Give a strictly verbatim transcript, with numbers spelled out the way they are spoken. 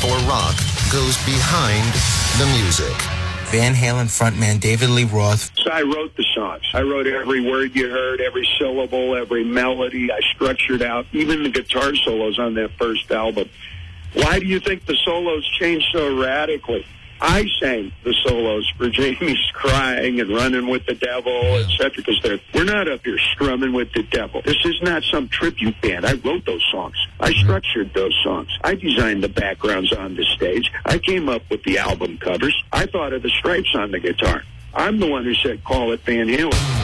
for rock goes behind the music. Van Halen frontman David Lee Roth. So I wrote the songs. I wrote every word you heard, every syllable, every melody. I structured out even the guitar solos on that first album. Why do you think the solos changed so radically? I sang the solos for Jamie's Crying and Running with the Devil, et cetera, because we're not up here strumming with the devil. This is not some tribute band. I wrote those songs. I structured those songs. I designed the backgrounds on the stage. I came up with the album covers. I thought of the stripes on the guitar. I'm the one who said, call it Van Halen.